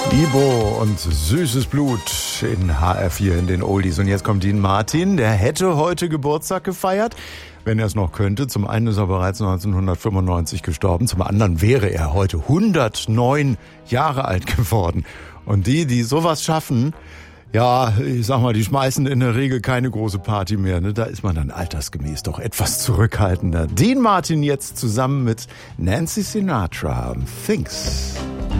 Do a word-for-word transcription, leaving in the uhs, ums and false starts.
Ibo und Süßes Blut in H R vier in den Oldies. Und jetzt kommt Dean Martin, der hätte heute Geburtstag gefeiert, wenn er es noch könnte. Zum einen ist er bereits neunzehnhundertfünfundneunzig gestorben, zum anderen wäre er heute hundertneun Jahre alt geworden. Und die, die sowas schaffen, ja, ich sag mal, die schmeißen in der Regel keine große Party mehr. Ne? Da ist man dann altersgemäß doch etwas zurückhaltender. Dean Martin jetzt zusammen mit Nancy Sinatra, Things.